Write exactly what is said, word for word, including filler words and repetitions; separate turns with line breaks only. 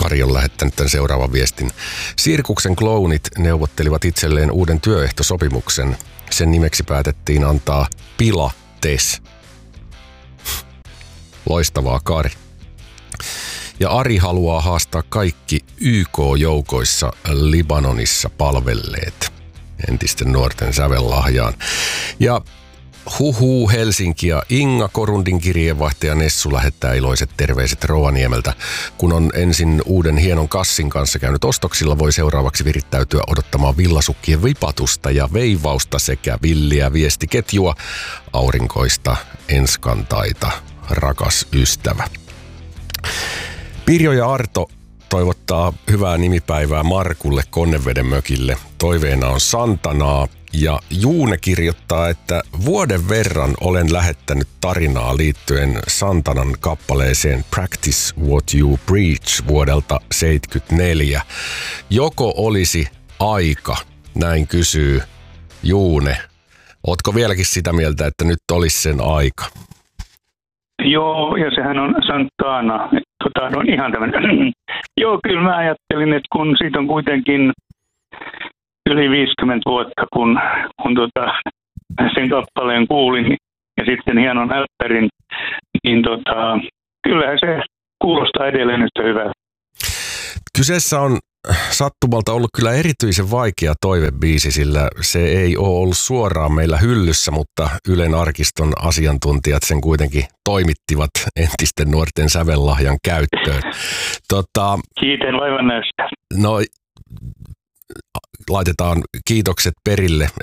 Ari on lähettänyt tämän seuraavan viestin. Sirkuksen klounit neuvottelivat itselleen uuden työehtosopimuksen. Sen nimeksi päätettiin antaa Pilates. Loistavaa, Kari. Ja Ari haluaa haastaa kaikki Y K-joukoissa Libanonissa palvelleet entisten nuorten sävellahjaan. Ja huhuu Helsinki ja Inga Korundin kirjeenvaihtaja Nessu lähettää iloiset terveiset Rovaniemeltä. Kun on ensin uuden hienon kassin kanssa käynyt ostoksilla, voi seuraavaksi virittäytyä odottamaan villasukkien vipatusta ja veivausta sekä villiä viestiketjua. Aurinkoista enskantaita, rakas ystävä. Pirjo ja Arto toivottaa hyvää nimipäivää Markulle Konneveden mökille. Toiveena on Santanaa. Ja Juune kirjoittaa, että vuoden verran olen lähettänyt tarinaa liittyen Santanan kappaleeseen Practice What You Preach vuodelta seitsemänkymmentäneljä. Joko olisi aika, näin kysyy Juune. Ootko vieläkin sitä mieltä, että nyt olisi sen aika?
Joo, ja sehän on Santana. Tota, on ihan tämmöinen. Joo, kyllä mä ajattelin, että kun siitä on kuitenkin yli viisikymmentä vuotta, kun, kun tota, sen kappaleen kuulin ja sitten hienon älppärin, niin tota, kyllähän se kuulostaa edelleen yhtä hyvältä.
Kyseessä on sattumalta ollut kyllä erityisen vaikea toivebiisi, sillä se ei ole ollut suoraan meillä hyllyssä, mutta Ylen arkiston asiantuntijat sen kuitenkin toimittivat entisten nuorten sävellahjan käyttöön. Tota,
Kiitän vaivan näystä.
No, laitetaan kiitokset perille